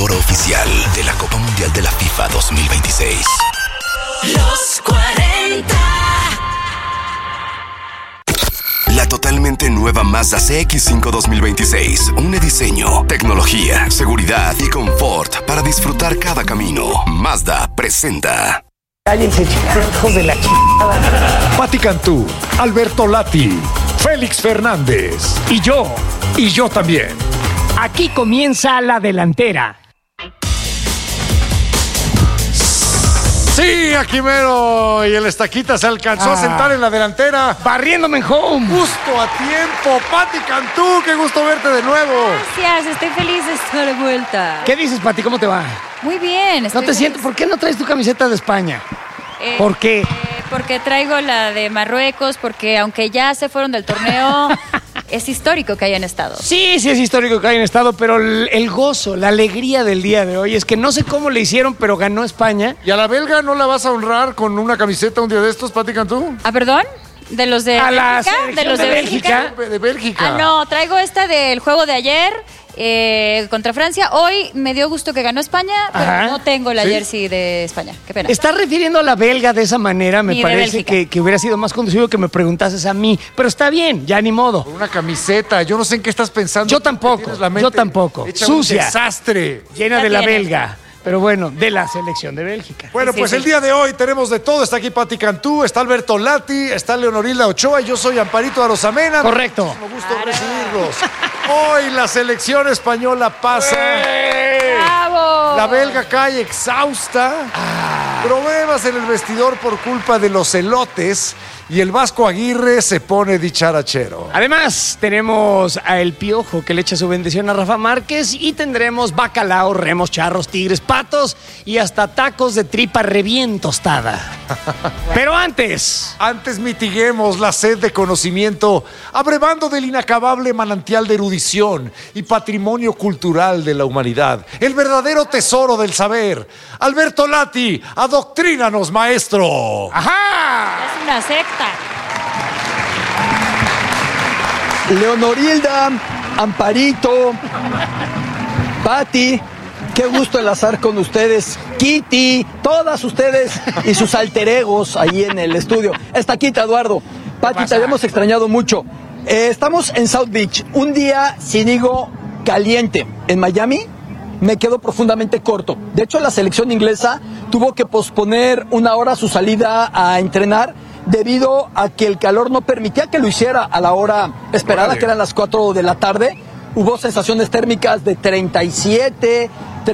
emisora oficial de la Copa Mundial de la FIFA 2026. Los 40. La totalmente nueva Mazda CX-5 2026. Un diseño, tecnología, seguridad y confort para disfrutar cada camino. Mazda presenta. Cállense, hijos de la chingada. Pati Cantú, Alberto Lati, Félix Fernández y yo también. Aquí comienza la delantera. Sí, aquí mero. Y el Estaquita se alcanzó a sentar en la delantera. Barriéndome en home. Justo a tiempo. Pati Cantú, qué gusto verte de nuevo. Gracias, estoy feliz de estar de vuelta. ¿Qué dices, Pati? ¿Cómo te va? Muy bien. ¿No te sientes? ¿Por qué no traes tu camiseta de España? ¿Por qué? Porque traigo la de Marruecos, porque aunque ya se fueron del torneo, es histórico que hayan estado. Sí, es histórico que hayan estado, pero el gozo, la alegría del día de hoy es que no sé cómo le hicieron, pero ganó España. ¿Y a la belga no la vas a honrar con una camiseta un día de estos, Pati Cantú? ¿Ah, perdón? ¿De los de Bélgica? ¿De los de Bélgica? De Bélgica. Ah, no, traigo esta del juego de ayer contra Francia. Hoy me dio gusto que ganó España, pero no tengo la jersey de España. Qué pena. ¿Estás refiriendo a la belga de esa manera? Me Ni parece que hubiera sido más conducivo que me preguntases a mí. Pero está bien, ya ni modo. Con una camiseta. Yo no sé en qué estás pensando. Yo tampoco, yo tampoco. Hecha Sucia. Un desastre. Llena Ya de la tienes. belga. Pero bueno, de la selección de Bélgica. Bueno, Sí, pues sí. el día de hoy tenemos de todo. Está aquí Pati Cantú, está Alberto Lati, está Leonorilda Ochoa y yo soy Amparito Arosamena. Correcto. Muchísimo gusto recibirlos. Hoy la selección española pasa. ¡Bravo! La belga cae exhausta. Problemas en el vestidor por culpa de los elotes. Y el Vasco Aguirre se pone dicharachero. Además, tenemos a El Piojo que le echa su bendición a Rafa Márquez y tendremos bacalao, remos, charros, tigres, patos y hasta tacos de tripa re bien tostada. Pero antes Mitiguemos la sed de conocimiento, abrevando del inacabable manantial de erudición y patrimonio cultural de la humanidad, el verdadero tesoro del saber. Alberto Lati, adoctrínanos, maestro. ¡ajá! Es una secta. Leonorilda, Amparito, Pati, qué gusto enlazar con ustedes. Kitty, todas ustedes y sus alter egos ahí en el estudio. Estaquita, Eduardo. Pati, te habíamos extrañado mucho. Estamos en South Beach, un día, si digo, caliente. En Miami me quedo profundamente corto. De hecho, la selección inglesa tuvo que posponer una hora su salida a entrenar debido a que el calor no permitía que lo hiciera a la hora esperada, que eran las 4 de la tarde. Hubo sensaciones térmicas de 37,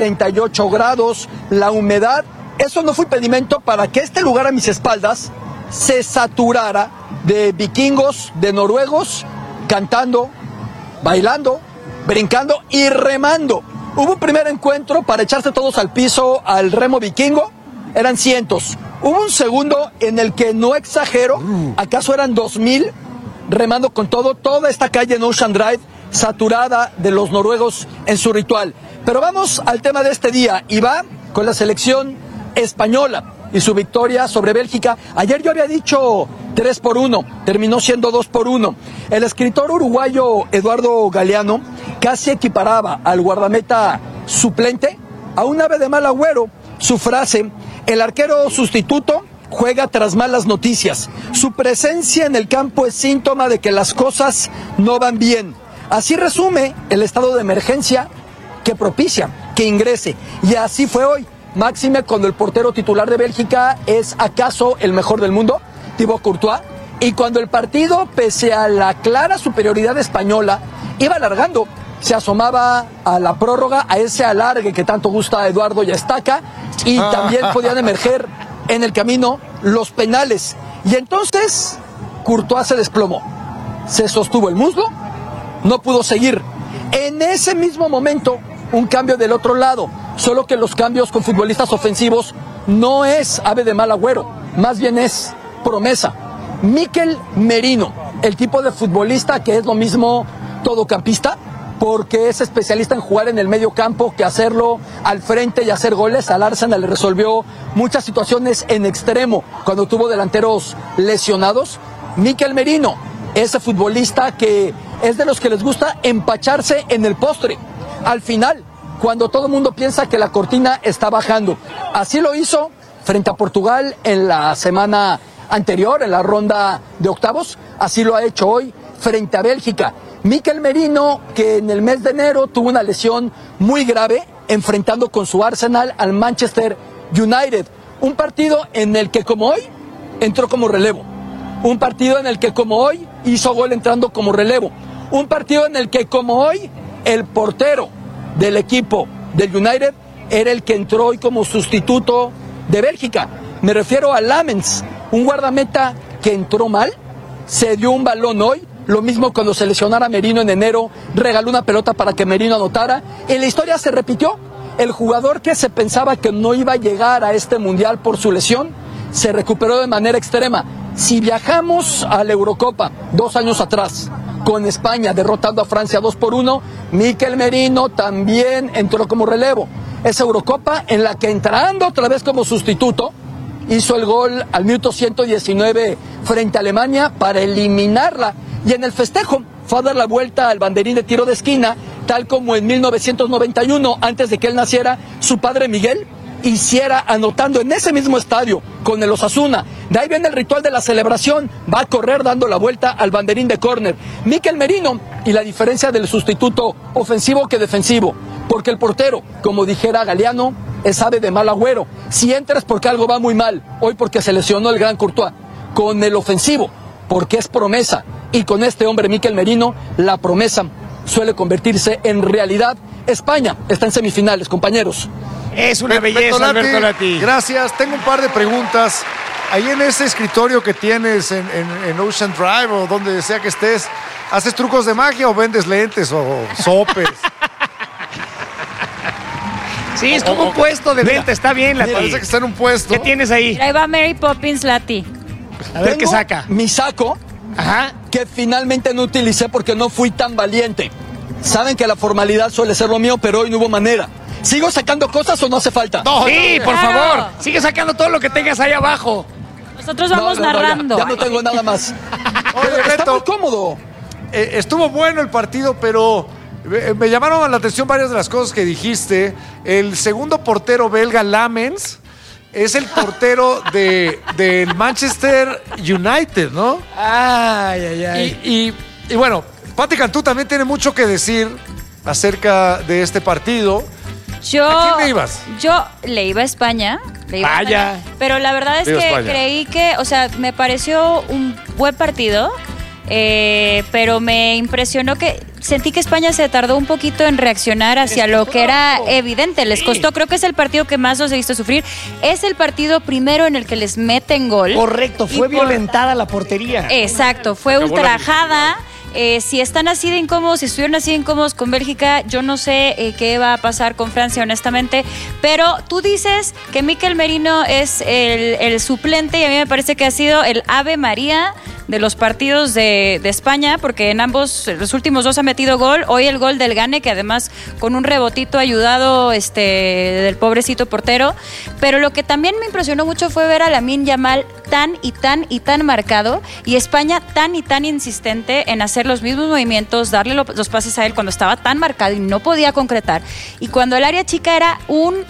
38 grados, la humedad. Eso no fue impedimento para que este lugar a mis espaldas se saturara de vikingos, de noruegos, cantando, bailando, brincando y remando. Hubo un primer encuentro para echarse todos al piso al remo vikingo, eran cientos. Hubo un segundo en el que, no exagero, acaso eran 2000 remando con todo, toda esta calle en Ocean Drive saturada de los noruegos en su ritual. Pero vamos al tema de este día y va con la selección española y su victoria sobre Bélgica. Ayer yo había dicho 3-1, terminó siendo 2-1. El escritor uruguayo Eduardo Galeano casi equiparaba al guardameta suplente a un ave de mal agüero. Su frase: el arquero sustituto juega tras malas noticias. Su presencia en el campo es síntoma de que las cosas no van bien. Así resume el estado de emergencia que propicia que ingrese. Y así fue hoy. Máxime cuando el portero titular de Bélgica es acaso el mejor del mundo, Thibaut Courtois. Y cuando el partido, pese a la clara superioridad española, iba alargando, se asomaba a la prórroga, a ese alargue que tanto gusta a Eduardo y a Estaca, y también podían emerger en el camino los penales. Y entonces Courtois se desplomó, se sostuvo el muslo, no pudo seguir. En ese mismo momento, un cambio del otro lado, solo que los cambios con futbolistas ofensivos no es ave de mal agüero, más bien es promesa. Mikel Merino, el tipo de futbolista que es lo mismo todocampista, porque es especialista en jugar en el medio campo que hacerlo al frente y hacer goles. Al Arsenal le resolvió muchas situaciones en extremo cuando tuvo delanteros lesionados. Mikel Merino, ese futbolista que es de los que les gusta empacharse en el postre. Al final, cuando todo el mundo piensa que la cortina está bajando. Así lo hizo frente a Portugal en la semana anterior, en la ronda de octavos. Así lo ha hecho hoy frente a Bélgica. Mikel Merino, que en el mes de enero tuvo una lesión muy grave, enfrentando con su Arsenal al Manchester United. Un partido en el que, como hoy, entró como relevo. Un partido en el que, como hoy, hizo gol entrando como relevo. Un partido en el que, como hoy, el portero del equipo del United era el que entró hoy como sustituto de Bélgica. Me refiero a Lamens, un guardameta que entró mal, se dio un balón hoy. Lo mismo cuando se lesionara a Merino en enero, regaló una pelota para que Merino anotara. En la historia se repitió. El jugador que se pensaba que no iba a llegar a este mundial por su lesión, se recuperó de manera extrema. Si viajamos a la Eurocopa 2 años atrás, con España derrotando a Francia 2-1, Mikel Merino también entró como relevo. Esa Eurocopa en la que, entrando otra vez como sustituto, hizo el gol al minuto 119 frente a Alemania para eliminarla. Y en el festejo fue a dar la vuelta al banderín de tiro de esquina, tal como en 1991, antes de que él naciera, su padre Miguel hiciera, anotando en ese mismo estadio con el Osasuna. De ahí viene el ritual de la celebración, va a correr dando la vuelta al banderín de córner. Mikel Merino, y la diferencia del sustituto ofensivo que defensivo, porque el portero, como dijera Galeano, es ave de mal agüero. Si entras porque algo va muy mal, hoy porque se lesionó el gran Courtois. Con el ofensivo, porque es promesa, y con este hombre Mikel Merino, la promesa suele convertirse en realidad. España está en semifinales, compañeros. Es una belleza, Alberto Lati. Gracias. Tengo un par de preguntas. Ahí en ese escritorio que tienes en Ocean Drive o donde sea que estés, ¿haces trucos de magia o vendes lentes o sopes? Sí, es como un puesto de venta, está bien, Lati. Parece que está en un puesto. ¿Qué tienes ahí? Ahí va Mary Poppins, Lati. A ver Tengo qué saca. mi saco, Ajá. que finalmente no utilicé porque no fui tan valiente. Saben que la formalidad suele ser lo mío, pero hoy no hubo manera. ¿Sigo sacando cosas o no hace falta? Sí, por Claro. favor. Sigue sacando todo lo que tengas ahí abajo. Nosotros vamos narrando. Ya no tengo nada más. Oye, Pero está Beto, muy cómodo. estuvo bueno el partido, pero me llamaron la atención varias de las cosas que dijiste. El segundo portero belga, Lamens, es el portero del Manchester United, ¿no? Ay, ay, ay. Y bueno, Pati Cantú también tiene mucho que decir acerca de este partido. ¿A quién le ibas? Yo le iba a España. Vaya. Pero la verdad es Le iba a que España. creí que, o sea, me pareció un buen partido. Pero me impresionó que sentí que España se tardó un poquito en reaccionar hacia lo que era evidente. Les costó, creo que es el partido que más los he visto sufrir. Es el partido primero en el que les meten gol. Correcto, Y fue por- violentada la portería. Exacto, fue ultrajada. Si están así de incómodos, si estuvieron así de incómodos con Bélgica, yo no sé qué va a pasar con Francia, honestamente. Pero tú dices que Mikel Merino es el suplente y a mí me parece que ha sido el Ave María de los partidos de España, porque en los últimos dos ha metido gol. Hoy el gol del Gane, que además con un rebotito ayudado del pobrecito portero. Pero lo que también me impresionó mucho fue ver a Lamine Yamal tan marcado, y España tan insistente en hacer los mismos movimientos, darle los pases a él cuando estaba tan marcado y no podía concretar. Y cuando el área chica era un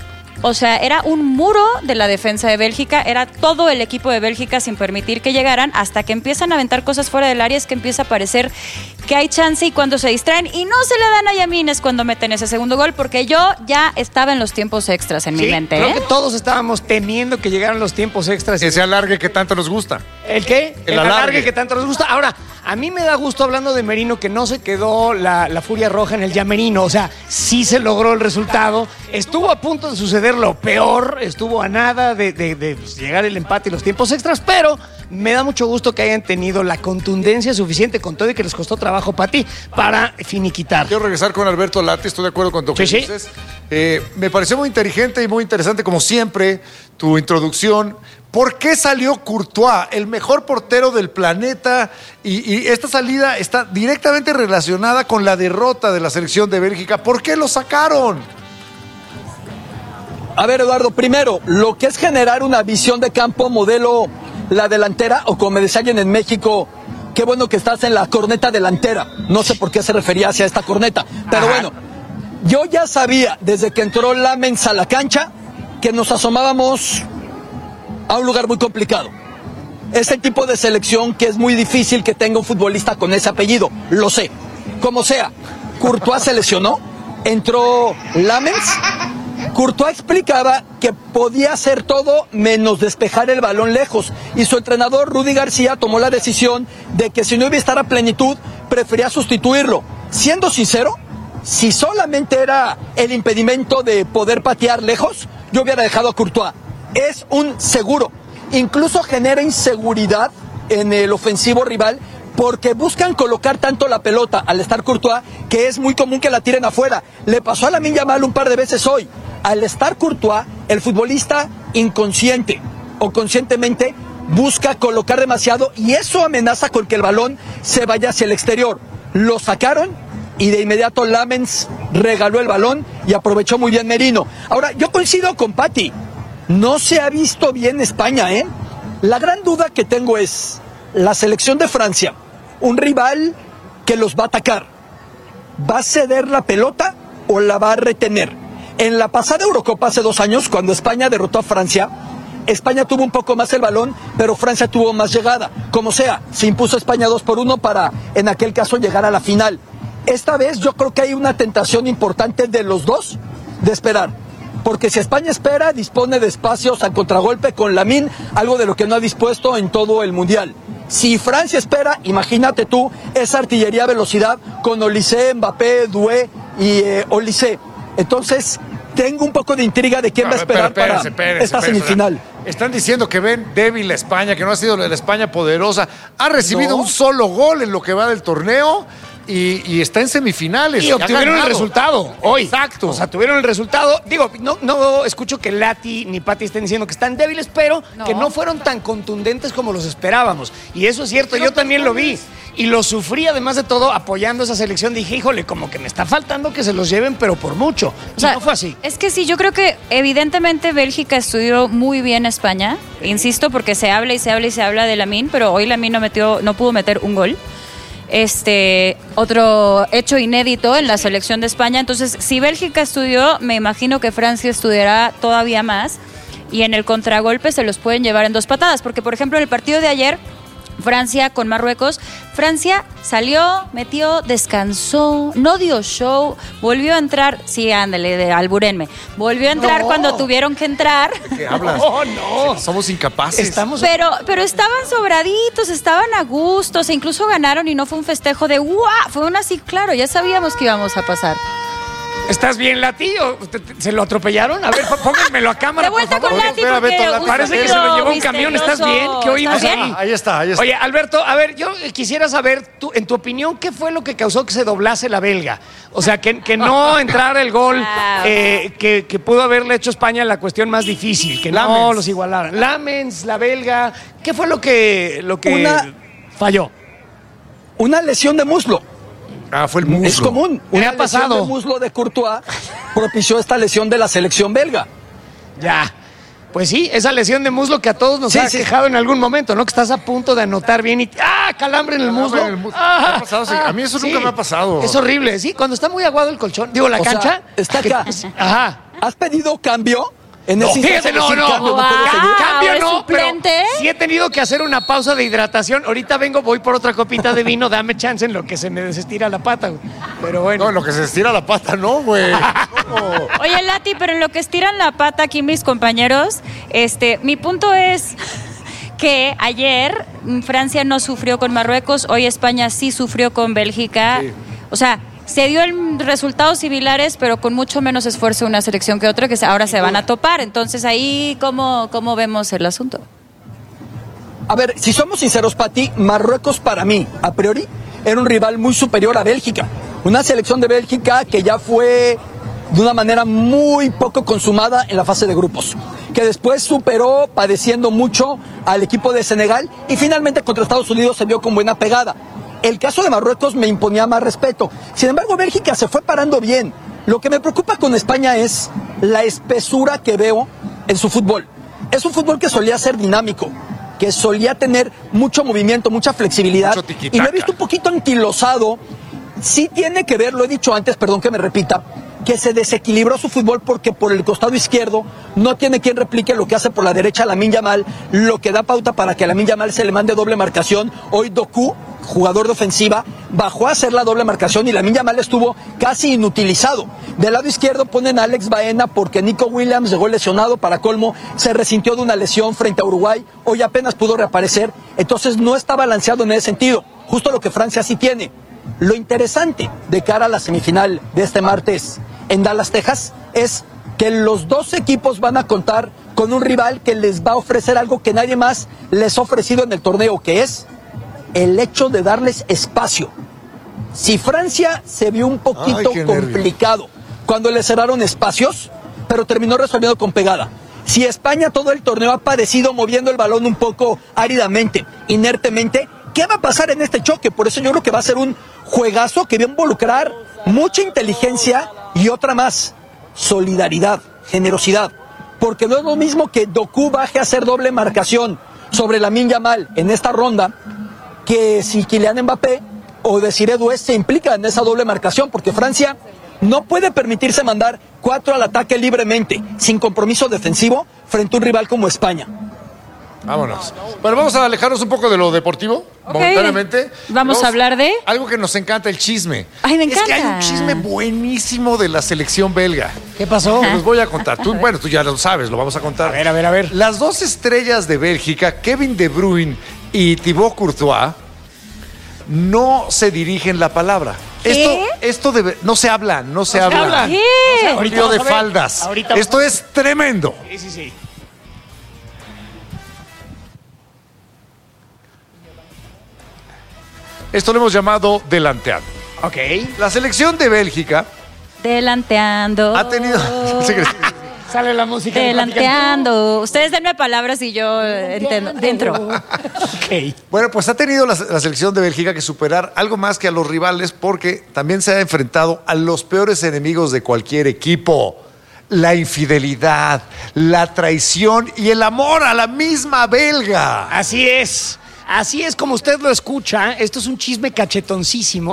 muro de la defensa de Bélgica, era todo el equipo de Bélgica sin permitir que llegaran, hasta que empiezan a aventar cosas fuera del área, es que empieza a parecer que hay chance, y cuando se distraen y no se le dan a Yamin es cuando meten ese segundo gol, porque yo ya estaba en los tiempos extras en mi mente. Creo que todos estábamos temiendo que llegaran los tiempos extras. Ese alargue que tanto nos gusta. ¿El qué? El alargue alargue que tanto nos gusta. Ahora, a mí me da gusto, hablando de Merino, que no se quedó la furia roja en el Yamerino. O sea, sí se logró el resultado. Estuvo a punto de suceder lo peor. Estuvo a nada de llegar el empate y los tiempos extras. Pero me da mucho gusto que hayan tenido la contundencia suficiente, con todo y que les costó trabajo, Pati, para finiquitar. Quiero regresar con Alberto Lati, estoy de acuerdo con lo que Sí, sí. dices. Me pareció muy inteligente y muy interesante, como siempre, tu introducción. ¿Por qué salió Courtois, el mejor portero del planeta? Y esta salida está directamente relacionada con la derrota de la selección de Bélgica. ¿Por qué lo sacaron? A ver, Eduardo, primero, lo que es generar una visión de campo modelo la delantera, o como me decía alguien en México, qué bueno que estás en la corneta delantera. No sé por qué se refería hacia esta corneta, pero Ajá. bueno, Yo ya sabía, desde que entró Lamens a la cancha, que nos asomábamos a un lugar muy complicado. Es el tipo de selección que es muy difícil que tenga un futbolista con ese apellido, lo sé. Como sea, Courtois se lesionó, entró Lamens. Courtois explicaba que podía hacer todo menos despejar el balón lejos, y su entrenador Rudy García tomó la decisión de que si no iba a estar a plenitud, prefería sustituirlo. Siendo sincero, si solamente era el impedimento de poder patear lejos, yo hubiera dejado a Courtois. Es un seguro. Incluso genera inseguridad en el ofensivo rival, porque buscan colocar tanto la pelota al estar Courtois que es muy común que la tiren afuera. Le pasó a Lamine Yamal un par de veces hoy. Al estar Courtois, el futbolista inconsciente o conscientemente busca colocar demasiado, y eso amenaza con que el balón se vaya hacia el exterior. Lo sacaron y de inmediato Lamens regaló el balón y aprovechó muy bien Merino. Ahora, yo coincido con Pati. No se ha visto bien España, ¿eh? La gran duda que tengo es la selección de Francia, un rival que los va a atacar. ¿Va a ceder la pelota o la va a retener? En la pasada Eurocopa hace 2 años, cuando España derrotó a Francia, España tuvo un poco más el balón, pero Francia tuvo más llegada. Como sea, se impuso España 2-1 para, en aquel caso, llegar a la final. Esta vez yo creo que hay una tentación importante de los dos de esperar. Porque si España espera, dispone de espacios al contragolpe con Lamine, algo de lo que no ha dispuesto en todo el Mundial. Si Francia espera, imagínate tú, esa artillería a velocidad con Olise, Mbappé, Doué y Olise. Entonces, tengo un poco de intriga de quién va a esperar para esta semifinal. Están diciendo que ven débil a España, que no ha sido la España poderosa. Ha recibido un solo gol en lo que va del torneo y está en semifinales. Y obtuvieron el resultado hoy. Exacto. O sea, tuvieron el resultado. Digo, no escucho que Lati ni Pati estén diciendo que están débiles, pero que no fueron tan contundentes como los esperábamos. Y eso es cierto, yo también lo vi. Y lo sufrí, además de todo, apoyando esa selección. Dije, híjole, como que me está faltando que se los lleven, pero por mucho. O sea, no fue así. Es que sí, yo creo que evidentemente Bélgica estudió muy bien a España. Insisto, porque se habla y se habla y se habla de Lamine, pero hoy Lamine no pudo meter un gol. Otro hecho inédito en la selección de España. Entonces, si Bélgica estudió, me imagino que Francia estudiará todavía más, y en el contragolpe se los pueden llevar en 2 patadas, porque por ejemplo en el partido de ayer, Francia con Marruecos, Francia salió, metió, descansó, no dio show, volvió a entrar, sí, ándale, alburenme, volvió a entrar cuando tuvieron que entrar. ¿De qué hablas? No. Somos incapaces. Pero estaban sobraditos, estaban a gusto, incluso ganaron y no fue un festejo de ¡guau! Fue un así, claro, ya sabíamos que íbamos a pasar. ¿Estás bien, Lati? ¿O se lo atropellaron? A ver, pónganmelo a cámara, de vuelta por favor. con Lati, porque parece que se lo llevó un camión. ¿Estás bien? ¿Qué oímos ahí? Ahí está. Oye, Alberto, a ver, yo quisiera saber, en tu opinión, ¿qué fue lo que causó que se doblase la belga? O sea, que no entrara el gol que pudo haberle hecho España la cuestión más difícil, que no los igualaran. Lamens, la belga, ¿qué fue lo que falló? Una lesión de muslo. Fue el muslo. Es común. Una lesión de muslo de Courtois propició esta lesión de la selección belga. Ya. Pues sí, esa lesión de muslo que a todos nos ha quejado en algún momento, ¿no? Que estás a punto de anotar bien y calambre en el muslo. A mí eso nunca me ha pasado. Es horrible, sí. Cuando está muy aguado el colchón, digo, la cancha. Está acá. Ajá. ¿Has pedido cambio? Fíjate, no. Cambio no, pero suplente. sí he tenido que hacer una pausa de hidratación. Ahorita voy por otra copita de vino, dame chance en lo que se me desestira la pata, güey. Pero bueno. No, en lo que se estira la pata, no, güey. Oye, Lati, pero en lo que estiran la pata aquí mis compañeros, mi punto es que ayer Francia no sufrió con Marruecos, hoy España sí sufrió con Bélgica. Sí. O sea, se dio en resultados similares, pero con mucho menos esfuerzo una selección que otra, que ahora se van a topar. Entonces, ahí, ¿cómo vemos el asunto? A ver, si somos sinceros, Pati, Marruecos para mí, a priori, era un rival muy superior a Bélgica. Una selección de Bélgica que ya fue de una manera muy poco consumada en la fase de grupos, que después superó padeciendo mucho al equipo de Senegal y finalmente contra Estados Unidos se vio con buena pegada. El caso de Marruecos me imponía más respeto. Sin embargo, Bélgica se fue parando bien. Lo que me preocupa con España es la espesura que veo en su fútbol. Es un fútbol que solía ser dinámico, que solía tener mucho movimiento, mucha flexibilidad. Y lo he visto un poquito anquilosado. Sí tiene que ver, lo he dicho antes, perdón que me repita, que se desequilibró su fútbol porque por el costado izquierdo no tiene quien replique lo que hace por la derecha Lamine Yamal, lo que da pauta para que a Lamine Yamal se le mande doble marcación. Hoy Doku, jugador de ofensiva, bajó a hacer la doble marcación y Lamine Yamal estuvo casi inutilizado. Del lado izquierdo ponen a Alex Baena porque Nico Williams llegó lesionado, para colmo se resintió de una lesión frente a Uruguay, hoy apenas pudo reaparecer, entonces no está balanceado en ese sentido, justo lo que Francia sí tiene. Lo interesante de cara a la semifinal de este martes en Dallas, Texas, es que los dos equipos van a contar con un rival que les va a ofrecer algo que nadie más les ha ofrecido en el torneo, que es el hecho de darles espacio. Si Francia se vio un poquito complicado cuando le cerraron espacios, pero terminó resolviendo con pegada. Si España todo el torneo ha padecido moviendo el balón un poco áridamente, inertemente, ¿qué va a pasar en este choque? Por eso yo creo que va a ser un juegazo que va a involucrar mucha inteligencia y otra más, solidaridad, generosidad. Porque no es lo mismo que Doku baje a hacer doble marcación sobre Lamine Yamal en esta ronda que si Kylian Mbappé o Desiré Doué se implican en esa doble marcación, porque Francia no puede permitirse mandar 4 al ataque libremente, sin compromiso defensivo, frente a un rival como España. Vámonos. Bueno, vamos a alejarnos un poco de lo deportivo, momentáneamente. Vamos a hablar de... algo que nos encanta, el chisme. Ay, me encanta. Es que hay un chisme buenísimo de la selección belga. ¿Qué pasó? Te los voy a contar. Tú ya lo sabes, lo vamos a contar. A ver. Las dos estrellas de Bélgica, Kevin De Bruyne y Thibaut Courtois, no se dirigen la palabra. ¿Qué? Esto no se habla. ¿Qué? Un lío de vamos a ver. faldas. Ahorita Esto es tremendo. Sí. Esto lo hemos llamado delanteando. Ok. La selección de Bélgica Delanteando. ha tenido... Sale la música. Delanteando. Ustedes denme palabras y yo entiendo. Dentro. Ok. Bueno, pues ha tenido la selección de Bélgica que superar algo más que a los rivales porque también se ha enfrentado a los peores enemigos de cualquier equipo. La infidelidad, la traición y el amor a la misma belga. Así es como usted lo escucha. Esto es un chisme cachetoncísimo.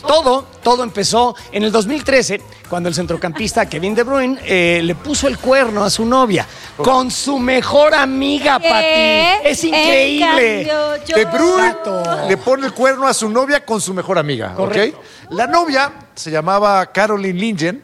Todo empezó en el 2013, cuando el centrocampista Kevin De Bruyne le puso el cuerno a su novia con su mejor amiga, Pati. Es increíble. De Bruyne Exacto. le pone el cuerno a su novia con su mejor amiga. Correcto. ¿Ok? La novia se llamaba Caroline Lingen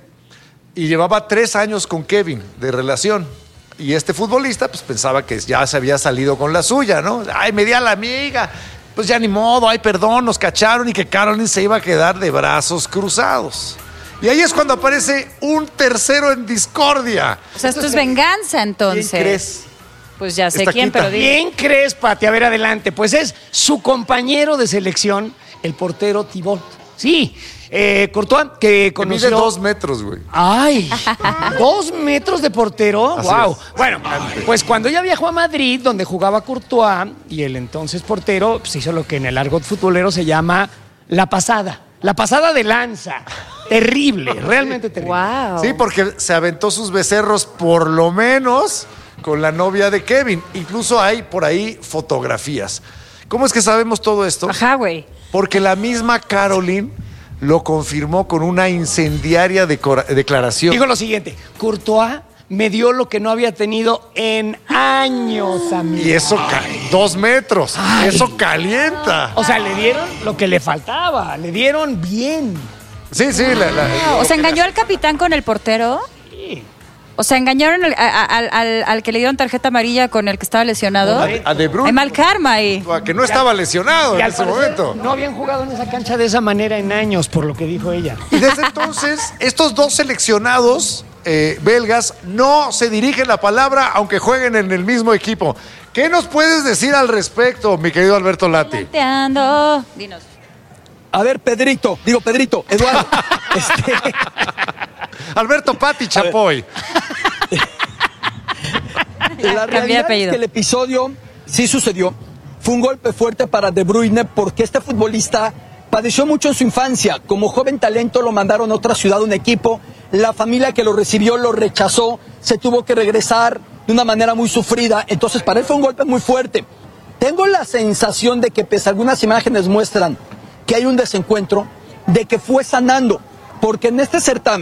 y llevaba 3 años con Kevin de relación. Y este futbolista pues pensaba que ya se había salido con la suya, ¿no? Ay, me di a la amiga. Pues ya ni modo, ay, perdón, nos cacharon y que Caroline se iba a quedar de brazos cruzados. Y ahí es cuando aparece un tercero en discordia. O sea, esto es venganza, entonces. ¿Quién crees? Pues ya sé Esta quién, quita. pero di. ¿Quién crees, Pati? A ver, adelante. Pues es su compañero de selección, el portero Thibaut. Sí, Courtois, que conoció... Mide 2 metros, güey. ¡Ay! 2 metros de portero. Así ¡Wow! es. Bueno, pues cuando ella viajó a Madrid, donde jugaba Courtois, y el entonces portero pues hizo lo que en el argot futbolero se llama la pasada. La pasada de lanza. Terrible, realmente terrible. Wow. Sí, porque se aventó sus becerros por lo menos con la novia de Kevin. Incluso hay por ahí fotografías. ¿Cómo es que sabemos todo esto? Ajá, güey. Porque la misma Caroline lo confirmó con una incendiaria declaración. Digo lo siguiente, Courtois me dio lo que no había tenido en años, amigo. Y eso, 2 metros, eso calienta. O sea, le dieron lo que le faltaba, le dieron bien. Sí, O sea, ¿engañó al capitán con el portero? Sí. O sea, ¿engañaron al que le dieron tarjeta amarilla con el que estaba lesionado? A De Bruyne. Hay mal karma ahí. Que no estaba lesionado Y en al ese parecer momento. no habían jugado en esa cancha de esa manera en años, por lo que dijo ella. Y desde entonces, estos dos seleccionados belgas no se dirigen la palabra aunque jueguen en el mismo equipo. ¿Qué nos puedes decir al respecto, mi querido Alberto Lati? Delanteando. Dinos. A ver, Pedrito, Eduardo. Alberto Pati Chapoy. La realidad es que el episodio sí sucedió. Fue un golpe fuerte para De Bruyne porque este futbolista padeció mucho en su infancia. Como joven talento lo mandaron a otra ciudad, un equipo. La familia que lo recibió lo rechazó. Se tuvo que regresar de una manera muy sufrida. Entonces para él fue un golpe muy fuerte. Tengo la sensación de que pese a algunas imágenes muestran que hay un desencuentro, de que fue sanando. Porque en este certamen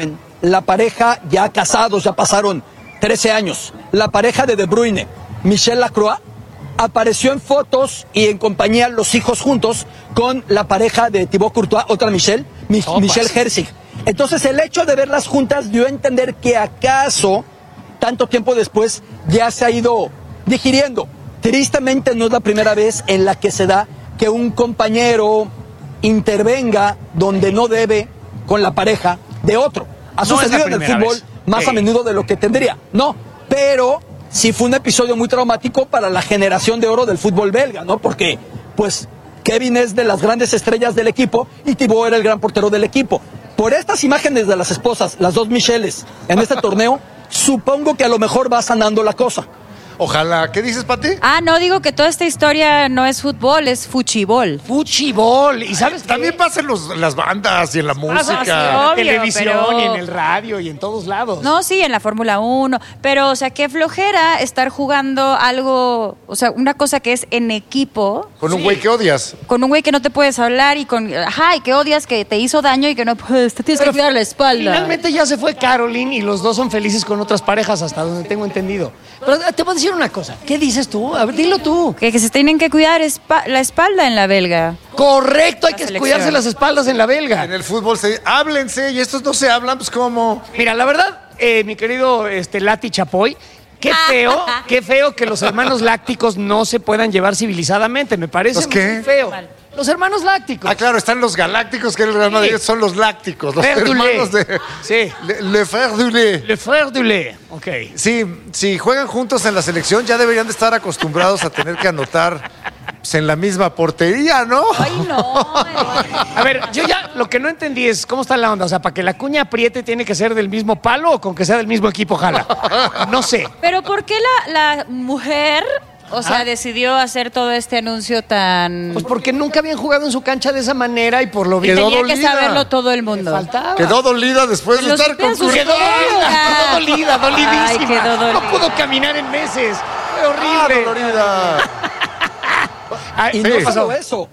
la pareja ya casados, ya pasaron 13 años. La pareja de Bruyne, Michel Lacroix, apareció en fotos y en compañía los hijos juntos con la pareja de Thibaut Courtois, otra Michel Herzig. Entonces el hecho de verlas juntas dio a entender que acaso, tanto tiempo después, ya se ha ido digiriendo. Tristemente no es la primera vez en la que se da que un compañero intervenga donde no debe con la pareja de otro. Ha sucedido en el fútbol más a menudo de lo que tendría. No, pero sí fue un episodio muy traumático para la generación de oro del fútbol belga, ¿no? Porque, pues, Kevin es de las grandes estrellas del equipo y Thibaut era el gran portero del equipo. Por estas imágenes de las esposas, las dos Micheles, en este torneo, supongo que a lo mejor va sanando la cosa. Ojalá. ¿Qué dices, Pati? No, digo que toda esta historia no es fútbol, es fuchibol. Fuchibol. ¿Y sabes qué? También pasa en las bandas y en la música. sí, obvio, en televisión pero- y en el radio y en todos lados. No, sí, en la Fórmula 1, pero, o sea, qué flojera estar jugando algo, o sea, una cosa que es en equipo, Con un güey que odias. con un güey que no te puedes hablar y y que odias, que te hizo daño y que no puedes, te tienes que cuidar la espalda. Finalmente ya se fue Caroline y los dos son felices con otras parejas, hasta donde tengo entendido. Pero te voy a decir una cosa. ¿Qué dices tú? A ver, dilo tú. Que se tienen que cuidar la espalda en la belga. Correcto, hay La que selección. cuidarse las espaldas en la belga. En el fútbol háblense y estos no se hablan, pues ¿cómo? Mira, la verdad, mi querido Lati Chapoy, qué feo que los hermanos lácticos no se puedan llevar civilizadamente. Me parece ¿Los qué? muy feo. Los hermanos lácticos. Ah, claro, están los galácticos, que el Real Madrid son los lácticos, los Frère du hermanos lait. de... Sí. Le Frère du lait. Le frère du lait. Ok. Sí, si juegan juntos en la selección, ya deberían de estar acostumbrados a tener que anotar pues, en la misma portería, ¿no? Ay, no. A ver, yo ya lo que no entendí es cómo está la onda. O sea, para que la cuña apriete tiene que ser del mismo palo o con que sea del mismo equipo, jala. No sé. Pero ¿por qué la mujer, o sea, decidió hacer todo este anuncio tan... Pues porque nunca habían jugado en su cancha de esa manera y por lo visto Quedó Tenía que dolida. saberlo todo el mundo. faltaba. Quedó dolida después de Lo estar supieron con sus- Quedó dolida, dolidísima. Ay, quedó dolida. No pudo caminar en meses. Fue Ah, horrible. dolorida. Ay, Y ¿qué no pasó? solo eso.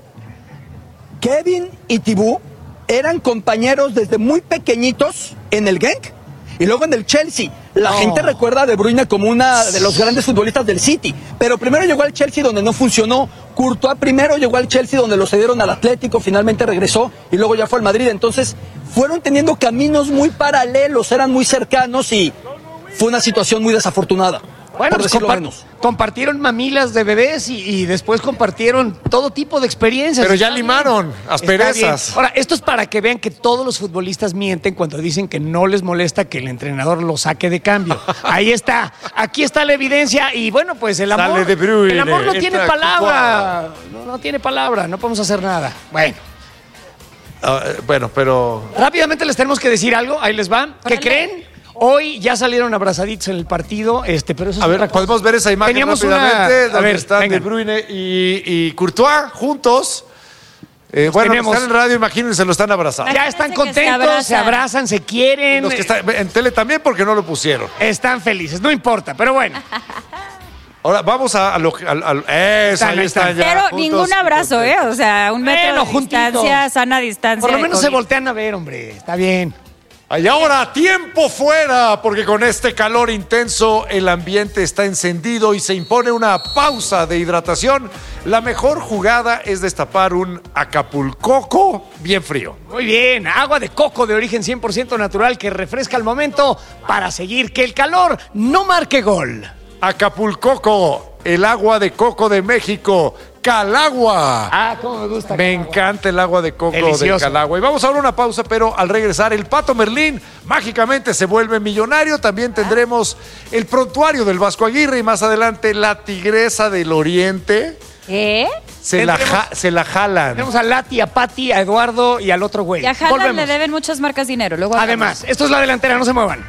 Kevin y Thibaut eran compañeros desde muy pequeñitos en el Genk y luego en el Chelsea. La gente recuerda a De Bruyne como una de los grandes futbolistas del City, pero primero llegó al Chelsea donde no funcionó. Courtois primero llegó al Chelsea donde lo cedieron al Atlético, finalmente regresó y luego ya fue al Madrid. Entonces fueron teniendo caminos muy paralelos, eran muy cercanos y fue una situación muy desafortunada. Bueno, por pues decirlo menos. compartieron mamilas de bebés y después compartieron todo tipo de experiencias. Pero ya Está limaron bien. asperezas. Está bien. Ahora, esto es para que vean que todos los futbolistas mienten cuando dicen que no les molesta que el entrenador lo saque de cambio. Ahí está. Aquí está la evidencia y bueno, pues el amor, Sale De Bruyne, el amor no tiene entra palabra. No tiene palabra, no podemos hacer nada. Bueno, Bueno, pero... rápidamente les tenemos que decir algo. Ahí les va. ¿Qué Órale. creen? Hoy ya salieron abrazaditos en el partido, pero eso es A ver, otra cosa. podemos ver esa imagen Teníamos rápidamente, una- a donde ver, están venga. De Bruyne y Courtois juntos. Bueno, tenemos. están en radio, imagínense, lo están abrazando. Ya están Parece que se contentos, se abrazan, se quieren. Los que están en tele también porque no lo pusieron. Están felices, no importa, pero bueno. Ahora vamos a lo que... Eso, ahí están ya Pero juntos ningún y abrazo, contentos. O sea, un metro Bueno, de juntitos. distancia, sana distancia. Por lo de menos se COVID. voltean a ver, hombre. Está bien. Y ahora, tiempo fuera, porque con este calor intenso el ambiente está encendido y se impone una pausa de hidratación. La mejor jugada es destapar un Acapulcoco bien frío. Muy bien, agua de coco de origen 100% natural que refresca al momento para seguir que el calor no marque gol. Acapulcoco, el agua de coco de México, Calagua. Ah, cómo me gusta. Me encanta el agua de coco de Delicioso. Calagua. Y vamos ahora a una pausa, pero al regresar el Pato Merlín mágicamente se vuelve millonario. También tendremos el prontuario del Vasco Aguirre y más adelante la Tigresa del Oriente. ¿Eh? Se la jalan. Tenemos a Lati, a Pati, a Eduardo y al otro güey. Y a Haaland Volvemos. le deben muchas marcas dinero. Luego Además, esto es La Delantera, no se muevan.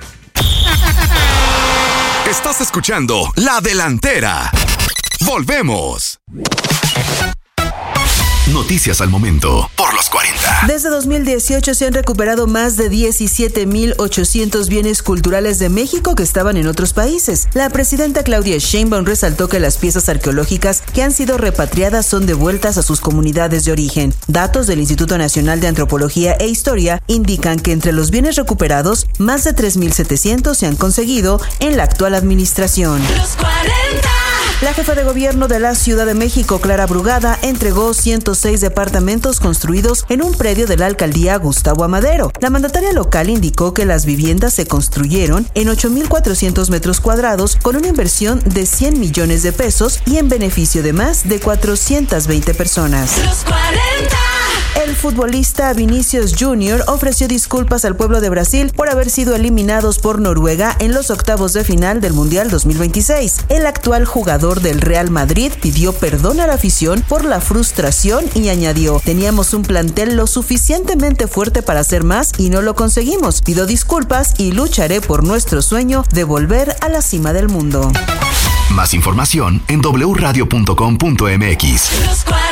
Estás escuchando La Delantera. Volvemos. Noticias al momento por los 40. Desde 2018 se han recuperado más de 17,800 bienes culturales de México que estaban en otros países. La presidenta Claudia Sheinbaum resaltó que las piezas arqueológicas que han sido repatriadas son devueltas a sus comunidades de origen. Datos del Instituto Nacional de Antropología e Historia indican que entre los bienes recuperados, más de 3,700 se han conseguido en la actual administración. Los 40. La jefa de gobierno de la Ciudad de México, Clara Brugada, entregó 106 departamentos construidos en un predio de la alcaldía Gustavo Amadero. La mandataria local indicó que las viviendas se construyeron en 8,400 metros cuadrados con una inversión de 100 millones de pesos y en beneficio de más de 420 personas. Los 40. El futbolista Vinicius Jr. ofreció disculpas al pueblo de Brasil por haber sido eliminados por Noruega en los octavos de final del Mundial 2026. El actual jugador del Real Madrid pidió perdón a la afición por la frustración y añadió: teníamos un plantel lo suficientemente fuerte para hacer más y no lo conseguimos. Pido disculpas y lucharé por nuestro sueño de volver a la cima del mundo. Más información en wradio.com.mx. Los 40.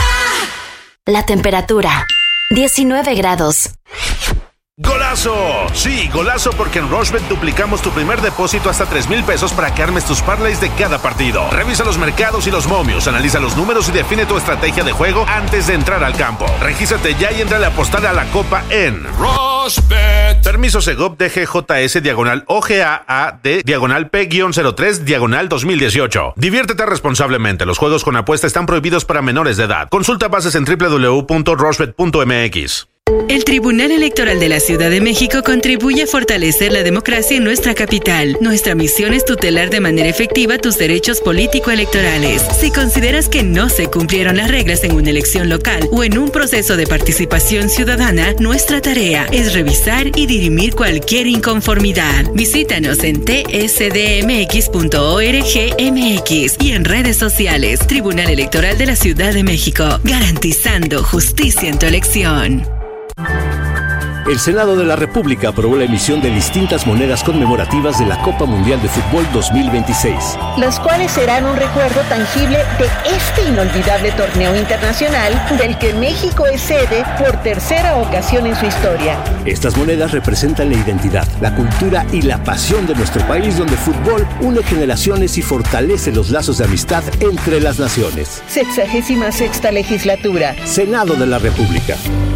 La temperatura, 19 grados. ¡Golazo! Sí, golazo, porque en Rochebet duplicamos tu primer depósito hasta 3,000 pesos para que armes tus parlays de cada partido. Revisa los mercados y los momios, analiza los números y define tu estrategia de juego antes de entrar al campo. Regístrate ya y entra a apostar a la copa en Rochebet. Permiso Segov DGJS /OGAAD /P-03 /2018. Diviértete responsablemente. Los juegos con apuesta están prohibidos para menores de edad. Consulta bases en www.rochebet.mx. El Tribunal Electoral de la Ciudad de México contribuye a fortalecer la democracia en nuestra capital. Nuestra misión es tutelar de manera efectiva tus derechos político-electorales. Si consideras que no se cumplieron las reglas en una elección local o en un proceso de participación ciudadana, nuestra tarea es revisar y dirimir cualquier inconformidad. Visítanos en tsdmx.org.mx y en redes sociales. Tribunal Electoral de la Ciudad de México, garantizando justicia en tu elección. El Senado de la República aprobó la emisión de distintas monedas conmemorativas de la Copa Mundial de Fútbol 2026. Las cuales serán un recuerdo tangible de este inolvidable torneo internacional del que México es sede por tercera ocasión en su historia. Estas monedas representan la identidad, la cultura y la pasión de nuestro país, donde el fútbol une generaciones y fortalece los lazos de amistad entre las naciones. 66ª legislatura. Senado de la República.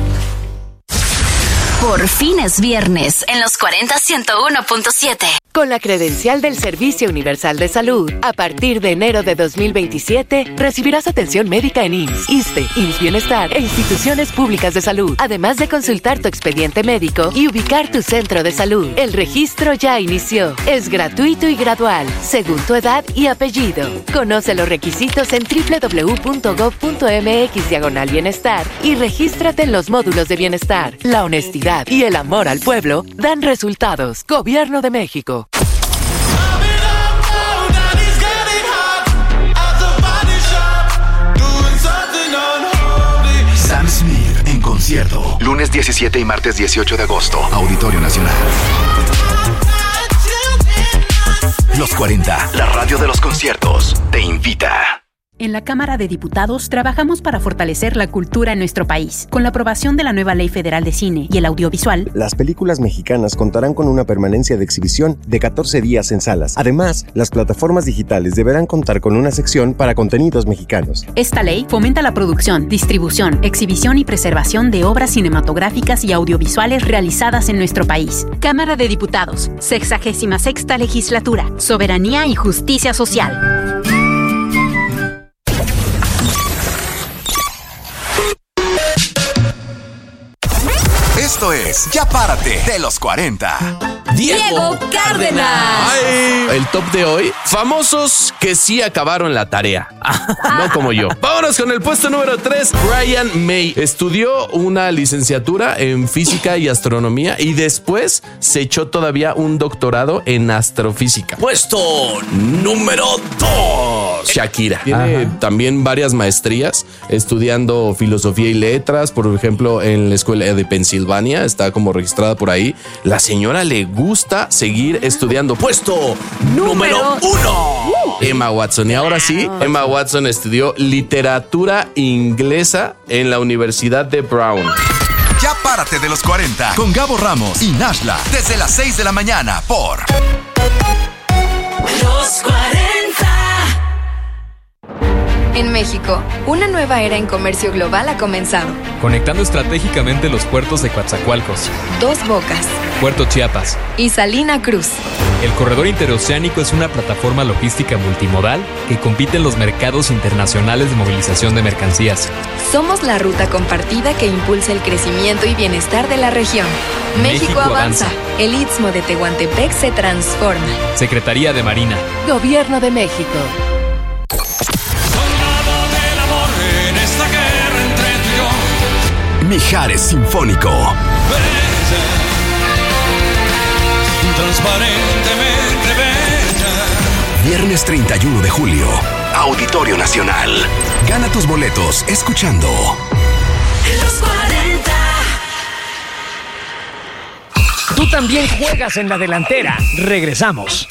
Por fin es viernes en los 40 101.7. Con la credencial del Servicio Universal de Salud, a partir de enero de 2027, recibirás atención médica en IMSS, ISSSTE, IMSS Bienestar e instituciones públicas de salud, además de consultar tu expediente médico y ubicar tu centro de salud. El registro ya inició. Es gratuito y gradual, según tu edad y apellido. Conoce los requisitos en www.gov.mx/bienestar y regístrate en los módulos de bienestar. La honestidad y el amor al pueblo dan resultados. Gobierno de México. Sam Smith en concierto. Lunes 17 y martes 18 de agosto. Auditorio Nacional. Los 40, la radio de los conciertos, te invita. En la Cámara de Diputados trabajamos para fortalecer la cultura en nuestro país. Con la aprobación de la nueva Ley Federal de Cine y el Audiovisual, las películas mexicanas contarán con una permanencia de exhibición de 14 días en salas. Además, las plataformas digitales deberán contar con una sección para contenidos mexicanos. Esta ley fomenta la producción, distribución, exhibición y preservación de obras cinematográficas y audiovisuales realizadas en nuestro país. Cámara de Diputados, 66ª Legislatura, Soberanía y Justicia Social. Esto es Ya Párate de los 40. Diego Cárdenas. Ay, el top de hoy, famosos que sí acabaron la tarea. No como yo. Vámonos con el puesto número 3. Brian May estudió una licenciatura en física y astronomía y después se echó todavía un doctorado en astrofísica. Puesto número 2. Shakira. Tiene también varias maestrías estudiando filosofía y letras, por ejemplo, en la escuela de Pensilvania. Está como registrada por ahí. La señora le gusta seguir estudiando. Puesto puesto número 1. Emma Watson. Y ahora sí, Emma Watson estudió literatura inglesa en la Universidad de Brown. Ya párate de los 40 con Gabo Ramos y Nashla desde las 6 de la mañana por Los 40. En México, una nueva era en comercio global ha comenzado. Conectando estratégicamente los puertos de Coatzacoalcos, Dos Bocas Puerto Chiapas y Salina Cruz. El corredor interoceánico es una plataforma logística multimodal que compite en los mercados internacionales de movilización de mercancías. Somos la ruta compartida que impulsa el crecimiento y bienestar de la región. México avanza. El Istmo de Tehuantepec se transforma. Secretaría de Marina. Gobierno de México. Mijares Sinfónico. Transparentemente bella. Viernes 31 de julio. Auditorio Nacional. Gana tus boletos escuchando Los 40. Tú también juegas en la delantera. Regresamos.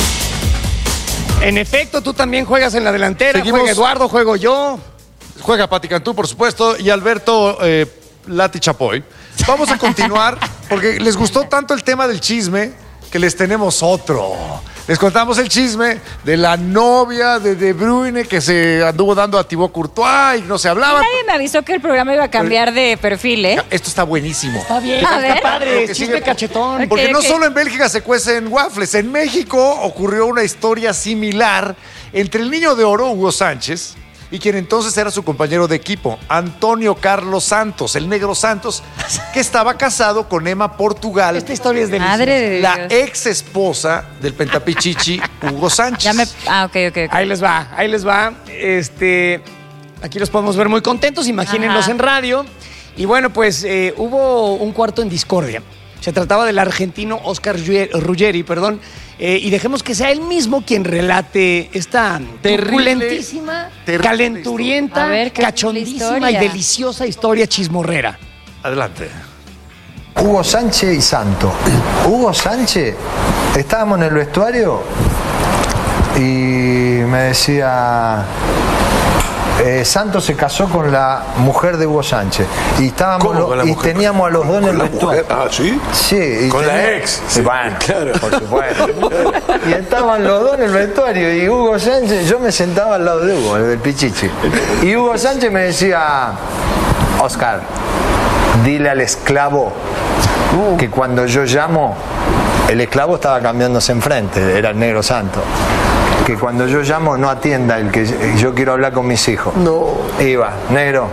En efecto, tú también juegas en la delantera. Seguimos. Juega Eduardo, juego yo. Juega Pati Cantú, por supuesto, y Alberto Lati Chapoy. Vamos a continuar porque les gustó tanto el tema del chisme que les tenemos otro. Les contamos el chisme de la novia de De Bruyne que se anduvo dando a Thibaut Courtois y no se hablaba. Nadie me avisó que el programa iba a cambiar de perfil, ¿eh? Esto está buenísimo. Está bien, A ver. está padre, Que chisme sigue- cachetón. Porque Ok, no ok. solo en Bélgica se cuecen waffles, en México ocurrió una historia similar entre el niño de oro, Hugo Sánchez, y quien entonces era su compañero de equipo, Antonio Carlos Santos, el negro Santos, que estaba casado con Emma Portugal, Esta historia es deliciosa. Madre de la Dios. ex esposa del pentapichichi Hugo Sánchez. Ya me... Ah, ok. Ahí les va, ahí les va. Aquí los podemos ver muy contentos, imagínenlos Ajá. en radio. Y bueno, pues hubo un cuarto en discordia. Se trataba del argentino Oscar Ruggeri, y dejemos que sea él mismo quien relate esta truculentísima, terrible calenturienta, A ver, ¿qué cachondísima y historia? deliciosa historia chismorrera. Adelante. Hugo Sánchez y Santo. Hugo Sánchez, estábamos en el vestuario y me decía, Santos se casó con la mujer de Hugo Sánchez y estábamos ¿Cómo con la y mujer? teníamos a los dos en el ¿Con la vestuario. mujer? Ah, ¿sí? Sí. Y Con la ex. Sí, bueno, por supuesto. Y estaban los dos en el vestuario y Hugo Sánchez, yo me sentaba al lado de Hugo, el del Pichichi. Y Hugo Sánchez me decía, Oscar, dile al esclavo que cuando yo llamo, el esclavo estaba cambiándose enfrente, era el negro Santo. Que cuando yo llamo no atienda, el que yo quiero hablar con mis hijos. No. Iba, negro.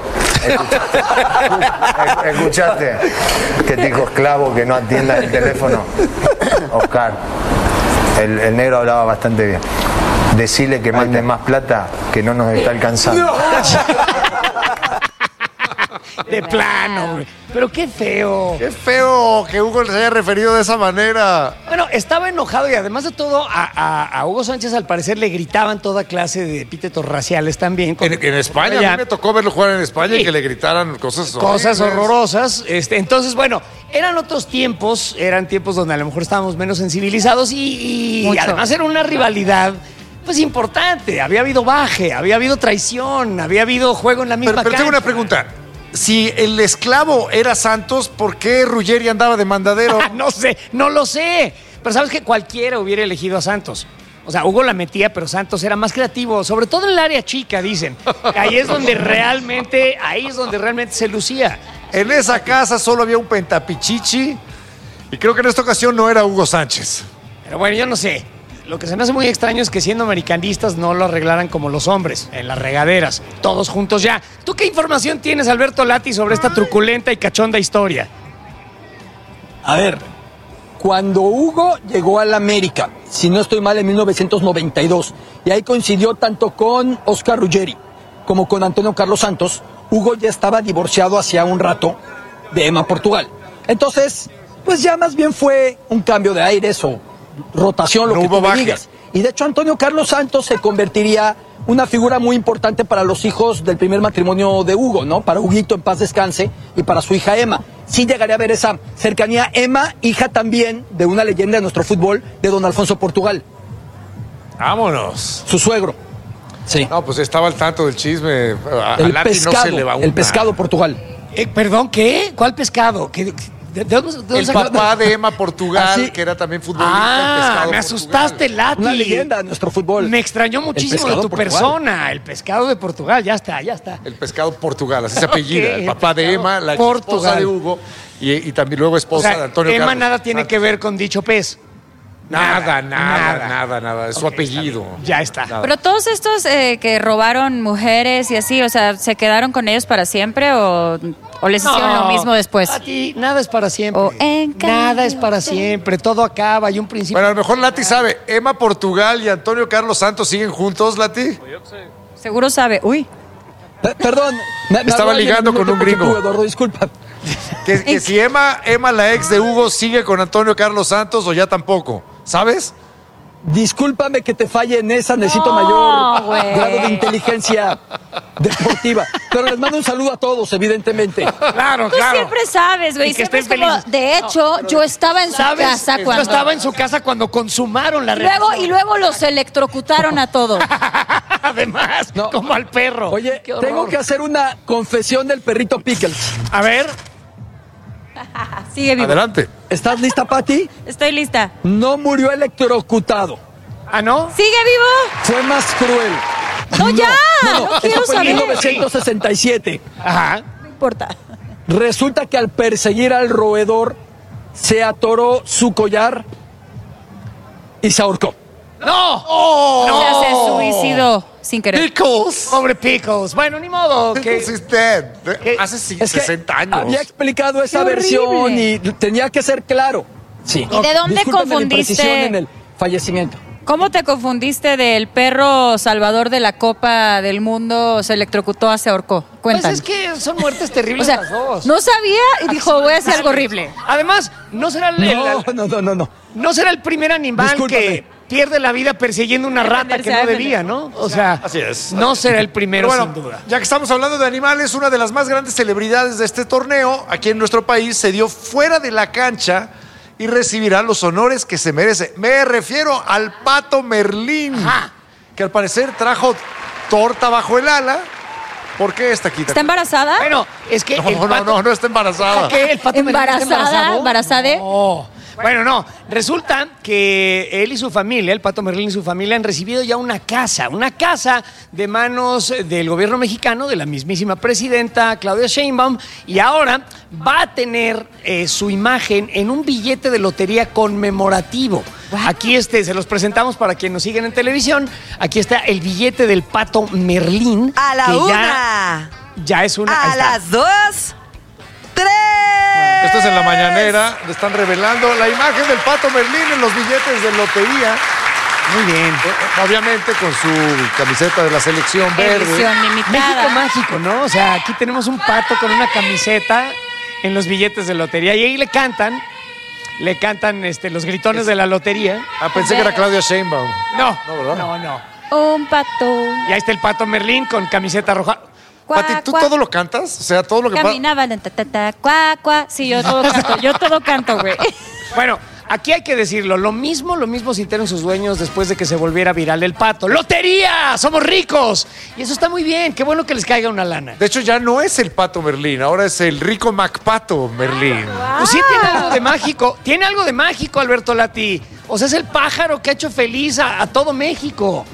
¿Escuchaste? Que te dijo esclavo que no atienda el teléfono. Oscar, el negro hablaba bastante bien. Decile que mande más plata que no nos está alcanzando. De plano, güey. Pero qué feo. Qué feo que Hugo les haya referido de esa manera. Bueno, estaba enojado y además de todo, a Hugo Sánchez al parecer le gritaban toda clase de epítetos raciales también. En España, a mí me tocó verlo jugar en España y que le gritaran cosas horrorosas. Entonces, bueno, eran otros tiempos, eran tiempos donde a lo mejor estábamos menos sensibilizados y además era una rivalidad pues importante. Había habido baje, había habido traición, había habido juego en la misma Pero tengo cancha. una pregunta. Si el esclavo era Santos, ¿por qué Ruggeri andaba de mandadero? No sé, no lo sé. Pero sabes que cualquiera hubiera elegido a Santos. O sea, Hugo la metía, pero Santos era más creativo, sobre todo en el área chica, dicen. Ahí es donde realmente se lucía. En esa casa solo había un pentapichichi y creo que en esta ocasión no era Hugo Sánchez. Pero bueno, yo no sé. Lo que se me hace muy extraño es que siendo americanistas no lo arreglaran como los hombres, en las regaderas, todos juntos ya. ¿Tú qué información tienes, Alberto Lati, sobre esta truculenta y cachonda historia? A ver, cuando Hugo llegó al América, si no estoy mal, en 1992, y ahí coincidió tanto con Oscar Ruggeri como con Antonio Carlos Santos, Hugo ya estaba divorciado hacía un rato de Emma Portugal. Entonces, pues ya más bien fue un cambio de aires o rotación, lo que tú me digas. Y de hecho Antonio Carlos Santos se convertiría una figura muy importante para los hijos del primer matrimonio de Hugo, ¿no? Para Huguito en paz descanse y para su hija Emma. sí llegaré a ver esa cercanía. Emma, hija también de una leyenda de nuestro fútbol, de don Alfonso Portugal. Vámonos. Su suegro. Sí. No, pues estaba al tanto del chisme. A El Lati pescado, no se le va una. el pescado Portugal. ¿Perdón, qué? ¿Cuál pescado? ¿De dónde El sacaste? papá de Emma Portugal, Así. que era también futbolista. el pescado Me asustaste, Lati. Una leyenda de nuestro fútbol. Me extrañó muchísimo de pescado tu Portugal. persona. El pescado de Portugal, ya está. El pescado Portugal, así se apellida. Ok, el papá de pescado Emma, la Portugal. esposa de Hugo y también luego O esposa sea, de Antonio Emma Carlos. nada tiene que ver con dicho pez. Nada. Es su apellido. Ya está. Nada. Pero todos estos que robaron mujeres y así, o sea, ¿se quedaron con ellos para siempre o les hicieron lo mismo después? A ti, nada es para siempre. Nada es para siempre. Todo acaba. Hay un principio. Bueno, a lo mejor Lati sabe. Emma Portugal y Antonio Carlos Santos siguen juntos, Lati. Seguro sabe. Uy. Perdón. me Estaba habló ligando alguien con un en el gringo. minuto, Eduardo, disculpa. Que si Emma, la ex de Hugo, sigue con Antonio Carlos Santos o ya tampoco. ¿Sabes? Discúlpame que te falle en esa, necesito No, mayor güey. grado de inteligencia deportiva. Pero les mando un saludo a todos, evidentemente. Claro, Tú siempre sabes, güey. Y que Siempre estén es como, felices. de hecho, yo estaba en su ¿Sabes? casa Yo cuando... estaba en su casa cuando consumaron la Y luego los electrocutaron a todos. Además, como al perro. Oye, Qué horror. tengo que hacer una confesión del perrito Pickles. A ver. Sigue vivo. Adelante. ¿Estás lista, Pati? Estoy lista. No murió electrocutado. ¿Ah, no? ¿Sigue vivo? Fue más cruel. ¡No, ya! No, No eso quiero fue en saber. 1967. Ajá. No importa. Resulta que al perseguir al roedor se atoró su collar y se ahorcó. ¡No! O sea, se suicidó sin querer. Pickles. Pobre Pickles. Bueno, ni modo. Pickles is dead. Hace Es que 60 años. había explicado esa Qué versión horrible. y tenía que ser claro. Sí. ¿Y de dónde Discúlpeme la confundiste? imprecisión en el fallecimiento. ¿Cómo te confundiste del perro salvador de la Copa del Mundo se electrocutó a se ahorcó? Pues Cuéntanos. es que son muertes terribles O sea, las dos. no sabía y dijo, voy a hacer algo horrible. Además, no será No. no será el primer animal Discúlpame. que pierde la vida persiguiendo una rata que no debía, ¿no? O sea, Así es. no será el primero, Pero bueno, sin duda. ya que estamos hablando de animales, una de las más grandes celebridades de este torneo aquí en nuestro país se dio fuera de la cancha y recibirá los honores que se merece. Me refiero al Pato Merlín, que al parecer trajo torta bajo el ala. ¿Por qué esta quita? ¿Está embarazada? Bueno, es que No está embarazada. ¿Qué? ¿El Pato Merlín está embarazado? ¿Embarazada? No. Bueno, no. Resulta que él y su familia, el Pato Merlín y su familia, han recibido ya una casa de manos del gobierno mexicano, de la mismísima presidenta Claudia Sheinbaum, y ahora va a tener su imagen en un billete de lotería conmemorativo. Aquí se los presentamos para quienes nos siguen en televisión. Aquí está el billete del Pato Merlín. A la que una. Ya es una. ahí A está. las 2, 3. Esto es en la mañanera. Le están revelando la imagen del Pato Merlín en los billetes de lotería. Muy bien. Obviamente con su camiseta de la selección verde. Edición limitada. México mágico, ¿no? O sea, aquí tenemos un pato con una camiseta en los billetes de lotería y ahí le cantan los gritones de la lotería. Ah, pensé que era Claudia Sheinbaum. No, ¿verdad? no. Un pato. Y ahí está el Pato Merlín con camiseta roja. Pati, ¿tú todo lo cantas? O sea, todo lo que pasa. Caminaba, cuá, cuá. Sí, yo todo canto, güey. Bueno, aquí hay que decirlo, lo mismo sintieron sus dueños después de que se volviera viral el pato. ¡Lotería! ¡Somos ricos! Y eso está muy bien, qué bueno que les caiga una lana. De hecho, ya no es el Pato Merlín, ahora es el rico MacPato Merlín. Pues sí, tiene algo de mágico, Alberto Lati. O sea, es el pájaro que ha hecho feliz a todo México,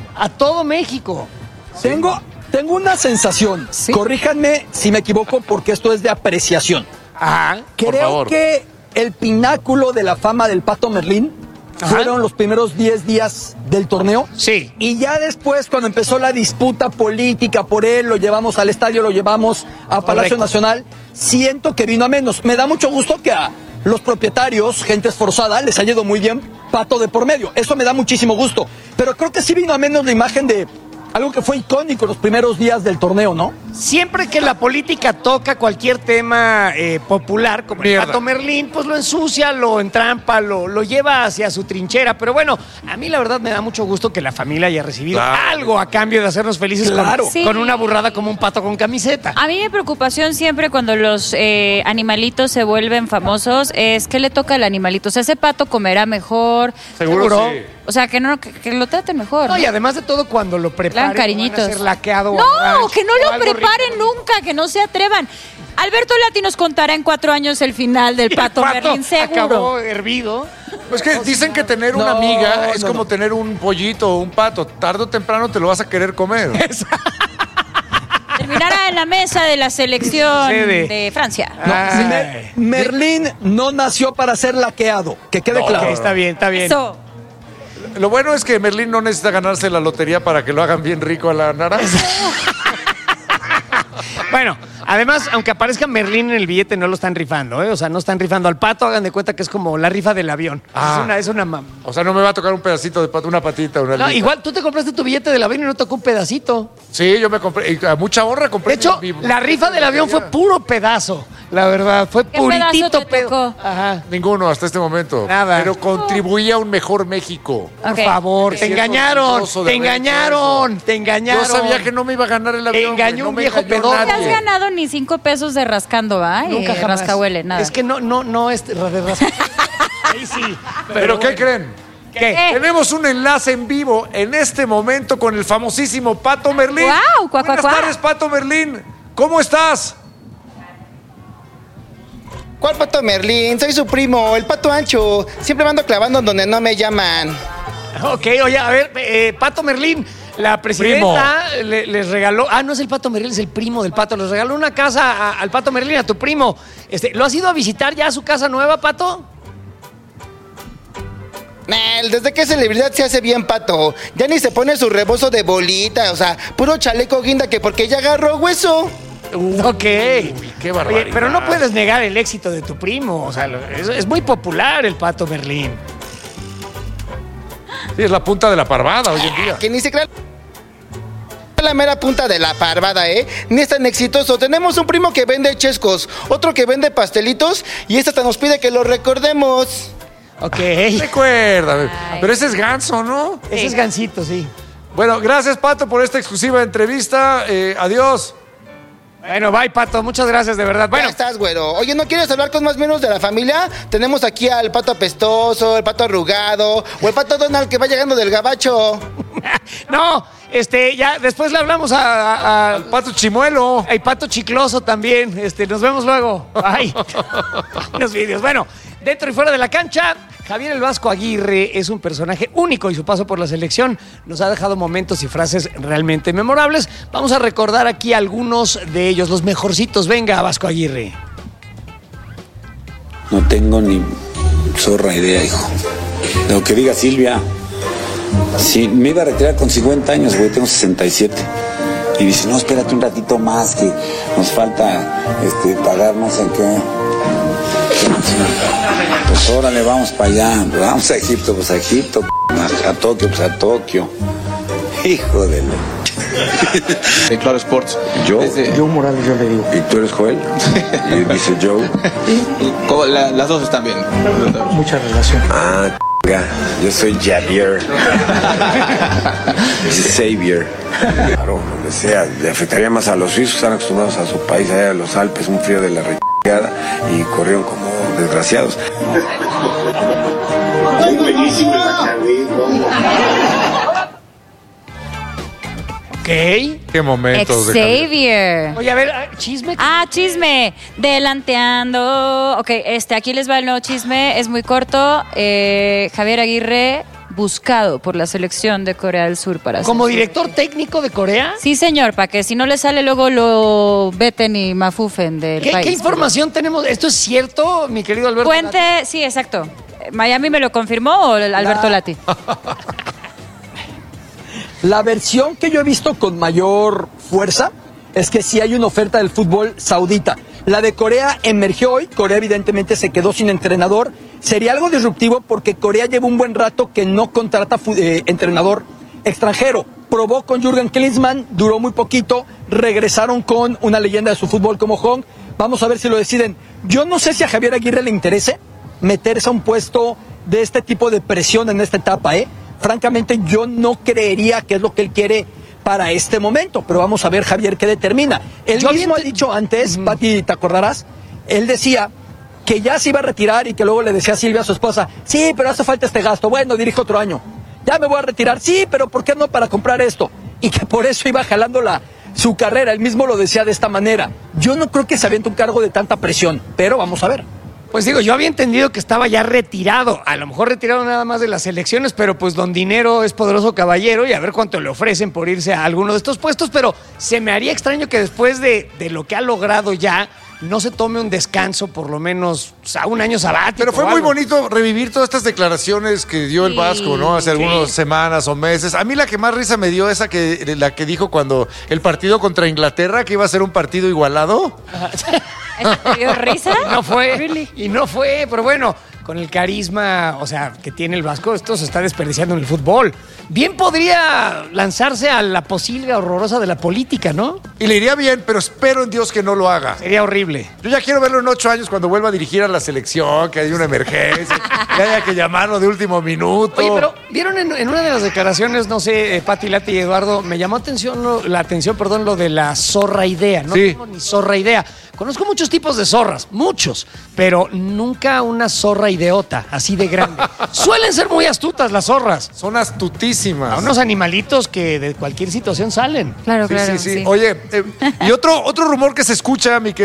Tengo una sensación. Corríjanme si me equivoco porque esto es de apreciación. Ajá. Por Creo favor. que el pináculo de la fama del Pato Merlín fueron los primeros 10 días del torneo. Sí. Y ya después, cuando empezó la disputa política por él, lo llevamos al estadio, lo llevamos a Palacio Nacional, siento que vino a menos. Me da mucho gusto que a los propietarios, gente esforzada, les haya ido muy bien Pato de por medio. Eso me da muchísimo gusto. Pero creo que sí vino a menos la imagen de Algo que fue icónico los primeros días del torneo, ¿no? Siempre que la política toca cualquier tema popular, como el Pato Merlín, pues lo ensucia, lo entrampa, lo lleva hacia su trinchera. Pero bueno, a mí la verdad me da mucho gusto que la familia haya recibido algo a cambio de hacernos felices con una burrada como un pato con camiseta. A mí mi preocupación siempre cuando los animalitos se vuelven famosos es qué le toca al animalito. O sea, ese pato comerá mejor. Seguro. Sí. O sea, que lo traten mejor. No, y además de todo, cuando lo preparen, cariñitos. Van a ser laqueado. No, que no lo preparen nunca, que no se atrevan. Alberto Lati nos contará en 4 años el final del Pato Merlín, seguro. Acabó hervido. Pues que dicen que tener una amiga es como tener un pollito o un pato. Tarde o temprano te lo vas a querer comer. Terminará en la mesa de la selección de Francia. Merlín no nació para ser laqueado, que quede claro. Okay, está bien. Eso. Lo bueno es que Merlín no necesita ganarse la lotería para que lo hagan bien rico a la naranja. Bueno, además, aunque aparezca Merlín en el billete, no lo están rifando, ¿eh? O sea, no están rifando al pato, hagan de cuenta que es como la rifa del avión. Es una o sea, no me va a tocar un pedacito de pato, una patita, una No, igual tú te compraste tu billete del avión y no tocó un pedacito. Sí, yo me compré, y a mucha honra compré. De hecho, la rifa del avión fue puro pedazo, la verdad, fue puritito pedazo. Ajá. Ninguno hasta este momento. Nada. Pero contribuía a un mejor México. Por favor, te engañaron. Yo sabía que no me iba a ganar el avión. Engañó un viejo pedón. No te has ganado ni 5 pesos de rascando, ¿va? Nunca jamás. Rascahuele, nada. Es que no es de rascahuele. Ahí sí. ¿Pero qué creen? ¿Qué? Tenemos un enlace en vivo en este momento con el famosísimo Pato Merlín. ¡Guau! Buenas tardes, Pato Merlín. ¿Cómo estás? ¿Cuál Pato Merlín? Soy su primo, el Pato Ancho. Siempre me ando clavando donde no me llaman. Ok, oye, a ver, Pato Merlín, la presidenta les regaló... no es el Pato Merlín, es el primo del Pato. Les regaló una casa al Pato Merlín, a tu primo. ¿Lo has ido a visitar ya a su casa nueva, Pato? Desde que es celebridad se hace bien Pato. Ya ni se pone su rebozo de bolita, o sea, puro chaleco guinda que porque ya agarró hueso. Ok. Qué barbaridad. Oye, pero no puedes negar el éxito de tu primo. O sea, es muy popular el Pato Merlín. Sí, es la punta de la parvada hoy en día. Que ni se crea la mera punta de la parvada, ¿eh? Ni es tan exitoso. Tenemos un primo que vende chescos, otro que vende pastelitos y este hasta nos pide que lo recordemos. Ok. Recuerda. Pero ese es Ganso, ¿no? Ese es Gansito, sí. Bueno, gracias, Pato, por esta exclusiva entrevista. Adiós. Bueno, bye, Pato. Muchas gracias, de verdad. Bueno. Ya estás, güero. Oye, ¿no quieres hablar con más miembros de la familia? Tenemos aquí al Pato Apestoso, el Pato Arrugado o el Pato Donald que va llegando del gabacho. No, ya después le hablamos al Pato Chimuelo. Al Pato Chicloso también. Nos vemos luego. Bye. Los vídeos. Bueno, dentro y fuera de la cancha, Javier El Vasco Aguirre es un personaje único y su paso por la selección nos ha dejado momentos y frases realmente memorables. Vamos a recordar aquí algunos de ellos, los mejorcitos. Venga, Vasco Aguirre. No tengo ni zorra idea, hijo. De lo que diga Silvia. Sí, me iba a retirar con 50 años, güey, tengo 67. Y dice, no, espérate un ratito más, que nos falta pagar no sé qué. Pues órale, vamos para allá. Vamos a Egipto, pues a Egipto. A Tokio, pues a Tokio. Hijo de lo... De Claro Sports. Joe Morales, yo le digo. ¿Y tú eres Joel? Y dice Joe. Las dos están bien. Mucha relación. Yo soy Javier. Xavier. Claro, donde sea. Le afectaría más a los suizos, están acostumbrados a su país, allá a los Alpes, un frío de la rechingada, y corrieron como desgraciados. Qué momentos. Xavier. Oye, a ver, chisme. Chisme. Delanteando. Ok, aquí les va el nuevo chisme. Es muy corto. Javier Aguirre buscado por la selección de Corea del Sur para ¿Como director técnico de Corea? Sí, señor, para que si no le sale luego lo veten y mafufen del país. ¿Qué información tenemos? ¿Esto es cierto, mi querido Alberto? Fuente, sí, exacto. ¿Miami me lo confirmó o Alberto Lati? La versión que yo he visto con mayor fuerza es que sí hay una oferta del fútbol saudita. La de Corea emergió hoy. Corea evidentemente se quedó sin entrenador. Sería algo disruptivo porque Corea lleva un buen rato que no contrata entrenador extranjero. probó con Jürgen Klinsmann, duró muy poquito, regresaron con una leyenda de su fútbol como Hong. Vamos a ver si lo deciden. Yo no sé si a Javier Aguirre le interese meterse a un puesto de este tipo de presión en esta etapa, ¿eh? Francamente, yo no creería que es lo que él quiere para este momento, pero vamos a ver, Javier, qué determina. Él mismo ha dicho antes, Pati, ¿te acordarás? Él decía que ya se iba a retirar y que luego le decía a Silvia, a su esposa, sí, pero hace falta este gasto, bueno, dirijo otro año. Ya me voy a retirar, sí, pero ¿por qué no para comprar esto? Y que por eso iba jalando su carrera, él mismo lo decía de esta manera. Yo no creo que se aviente un cargo de tanta presión, pero vamos a ver. Pues digo, yo había entendido que estaba ya retirado, a lo mejor retirado nada más de las elecciones, pero pues don Dinero es poderoso caballero y a ver cuánto le ofrecen por irse a alguno de estos puestos, pero se me haría extraño que después de lo que ha logrado ya, no se tome un descanso, por lo menos, o sea, un año sabático. Pero fue muy bonito revivir todas estas declaraciones que dio el Vasco, ¿no? Hace algunas semanas o meses. A mí la que más risa me dio esa la que dijo cuando el partido contra Inglaterra, que iba a ser un partido igualado. ¿Te dio risa? No fue, y no fue, pero bueno, con el carisma, o sea, que tiene el Vasco, esto se está desperdiciando en el fútbol. Bien podría lanzarse a la posilga horrorosa de la política, ¿no? Y le iría bien, pero espero en Dios que no lo haga. Sería horrible. Yo ya quiero verlo en 8 años cuando vuelva a dirigir a la selección, que haya una emergencia, que haya que llamarlo de último minuto. Oye, pero vieron en una de las declaraciones, no sé, Pati, Lati y Eduardo, me llamó la atención, lo de la zorra idea. No tengo ni zorra idea. Conozco muchos tipos de zorras, muchos, pero nunca una zorra ideota, así de grande. Suelen ser muy astutas las zorras. Son astutísimas. A unos animalitos que de cualquier situación salen. Claro, claro. Sí. Oye, y otro rumor que se escucha, mi querido